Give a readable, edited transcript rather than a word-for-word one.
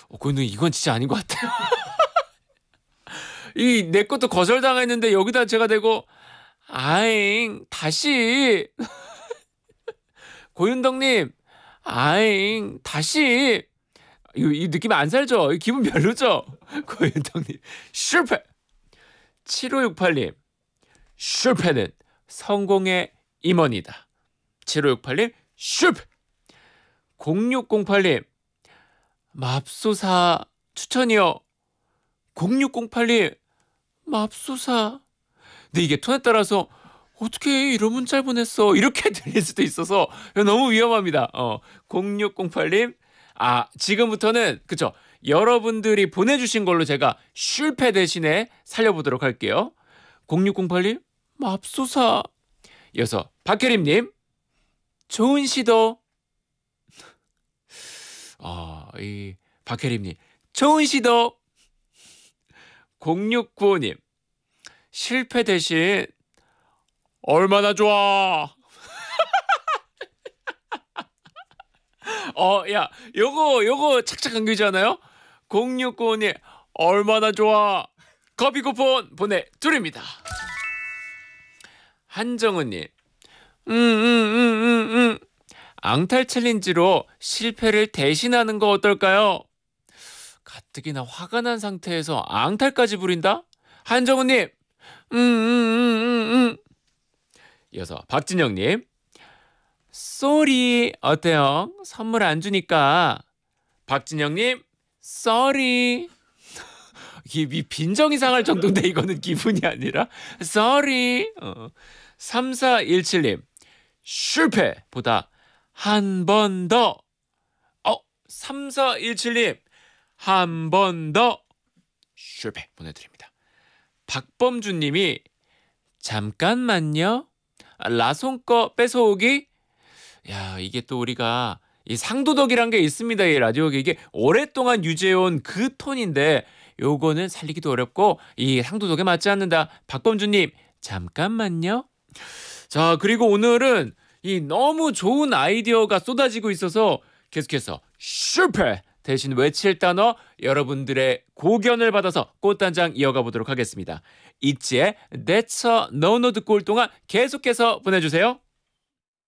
근데 이건 진짜 아닌 것 같아요. 이 내 것도 거절당했는데 여기다 제가 대고 아잉 다시 고윤덕님 아잉 다시 이 느낌 안 살죠? 이 기분 별로죠? 고윤덕님 실패. 7568님 실패는 성공의 임원이다. 7568님 실패. 0608님 맙소사 추천이요. 0608님 맙소사. 근데 이게 톤에 따라서 어떻게 이런 문자를 보냈어 이렇게 들릴 수도 있어서 너무 위험합니다. 0608님 지금부터는 그쵸 여러분들이 보내주신 걸로 제가 실패 대신에 살려보도록 할게요. 0608님 맙소사. 이어서 박혜림님 좋은 시도. 이 박혜림님 좋은 시도. 0695님 실패 대신 얼마나 좋아. 야 요거 착착 감기지 않아요? 0695님 얼마나 좋아. 커피 쿠폰 보내드립니다. 한정은님 앙탈 챌린지로 실패를 대신하는 거 어떨까요? 가뜩이나 화가 난 상태에서 앙탈까지 부린다? 한정은님 이어서 박진영님 쏘리 어때요? 선물 안 주니까. 박진영님 쏘리. 이 빈정이 상할 정도인데 이거는 기분이 아니라 쏘리. 3417님 실패보다 한 번 더. 3417님 한 번 더 실패 보내드립니다. 박범준님이 잠깐만요. 라손 거 뺏어오기. 야 이게 또 우리가 이 상도덕이란 게 있습니다. 이 라디오계 이게 오랫동안 유지해온 그 톤인데 요거는 살리기도 어렵고 이 상도덕에 맞지 않는다. 박범준님 잠깐만요. 자 그리고 오늘은 이 너무 좋은 아이디어가 쏟아지고 있어서 계속해서 실패 대신 외칠 단어 여러분들의 고견을 받아서 꽃단장 이어가 보도록 하겠습니다. 있지의 That's a No-No 듣고 올 동안 계속해서 보내주세요.